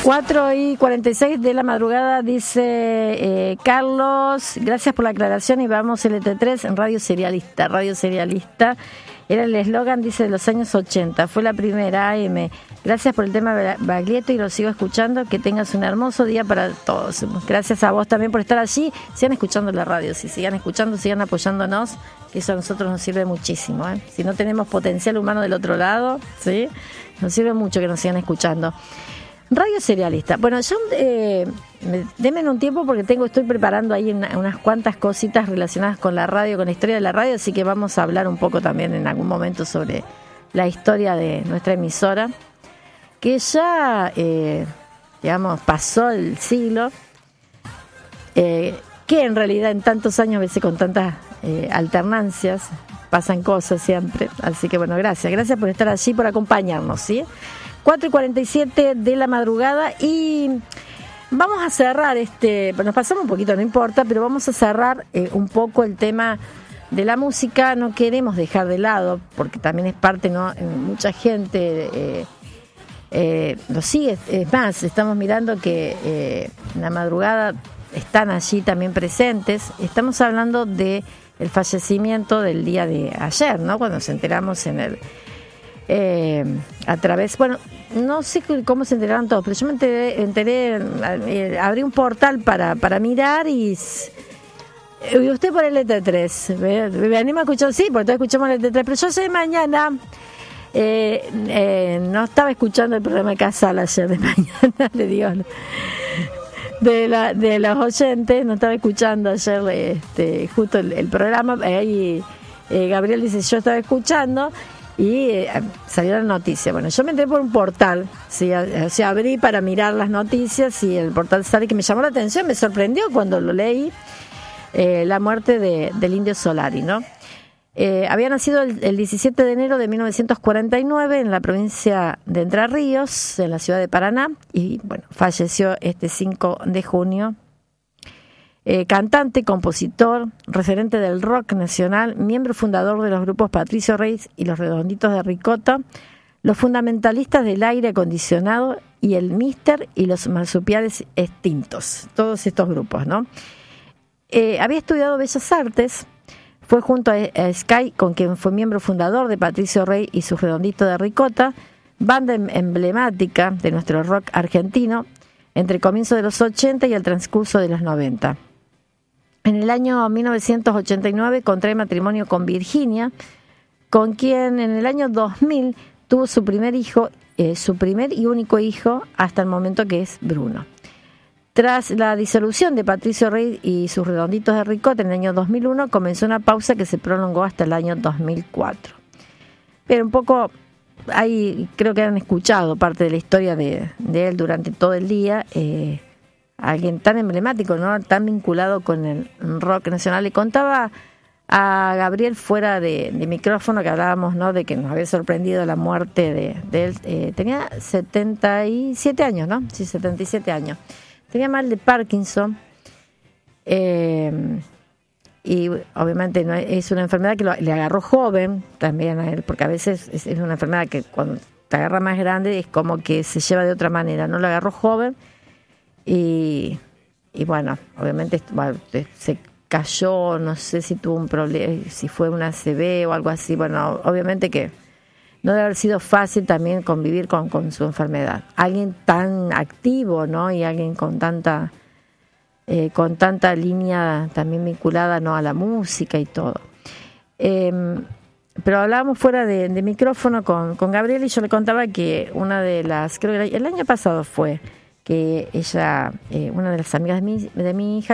4:46 de la madrugada, dice Carlos, gracias por la aclaración y vamos LT3 en Radio Serialista. Radio Serialista era el eslogan, dice, de los años 80, fue la primera AM. Gracias por el tema Baglietto y lo sigo escuchando, que tengas un hermoso día para todos. Gracias a vos también por estar allí, sigan escuchando la radio, si sigan escuchando, sigan apoyándonos, que eso a nosotros nos sirve muchísimo, ¿eh? Si no tenemos potencial humano del otro lado, ¿sí? Nos sirve mucho que nos sigan escuchando. Radio Serialista. Bueno, yo denme un tiempo porque estoy preparando ahí unas cuantas cositas relacionadas con la radio, con la historia de la radio, así que vamos a hablar un poco también en algún momento sobre la historia de nuestra emisora, que ya, digamos, pasó el siglo, que en realidad en tantos años, a veces con tantas alternancias, pasan cosas siempre. Así que bueno, gracias por estar allí, por acompañarnos, ¿sí? 4:47 de la madrugada y vamos a cerrar nos pasamos un poquito, no importa, pero vamos a cerrar un poco el tema de la música. No queremos dejar de lado, porque también es parte, ¿no? Mucha gente lo sigue, es más, estamos mirando que en la madrugada están allí también presentes. Estamos hablando de el fallecimiento del día de ayer, ¿no? Cuando nos enteramos a través, bueno, no sé cómo se enteraron todos, pero yo me enteré, abrí un portal para mirar y usted por el LT3, me anima a escuchar, sí, porque todos escuchamos el LT3, pero yo sé mañana, no estaba escuchando el programa de Casal ayer de mañana, le digo, de los oyentes, no estaba escuchando ayer justo el programa, ahí Gabriel dice, yo estaba escuchando, y salió la noticia. Bueno, yo me entré por un portal, ¿sí? O sea, abrí para mirar las noticias y el portal sale, que me llamó la atención, me sorprendió cuando lo leí, la muerte del Indio Solari, ¿no? Había nacido el 17 de enero de 1949 en la provincia de Entre Ríos, en la ciudad de Paraná, y bueno, falleció este 5 de junio. Cantante, compositor, referente del rock nacional, miembro fundador de los grupos Patricio Rey y los Redonditos de Ricota, los fundamentalistas del aire acondicionado y el Mister y los marsupiales extintos, todos estos grupos, ¿no? Había estudiado Bellas Artes, fue junto a Sky, con quien fue miembro fundador de Patricio Rey y sus Redonditos de Ricota, banda emblemática de nuestro rock argentino, entre el comienzo de los 80 y el transcurso de los 90. En el año 1989 contrae matrimonio con Virginia, con quien en el año 2000 tuvo su primer hijo, su primer y único hijo hasta el momento, que es Bruno. Tras la disolución de Patricio Rey y sus Redonditos de Ricota en el año 2001, comenzó una pausa que se prolongó hasta el año 2004. Pero un poco, ahí creo que han escuchado parte de la historia de él durante todo el día. Alguien tan emblemático, ¿no? Tan vinculado con el rock nacional. Le contaba a Gabriel fuera de micrófono que hablábamos, ¿no? De que nos había sorprendido la muerte de él. Tenía 77 años, ¿no? Sí, 77 años. Tenía mal de Parkinson. Y obviamente no es una enfermedad que le agarró joven también a él, porque a veces es una enfermedad que cuando te agarra más grande es como que se lleva de otra manera. No lo agarró joven. Y bueno, obviamente se cayó, no sé si tuvo un problema, si fue una ACV o algo así. Bueno, obviamente que no debe haber sido fácil también convivir con su enfermedad. Alguien tan activo, ¿no? Y alguien con tanta línea también vinculada, ¿no? A la música y todo. Pero hablábamos fuera de micrófono con Gabriel y yo le contaba que una de las, creo que el año pasado fue, que ella, una de las amigas de mi hija,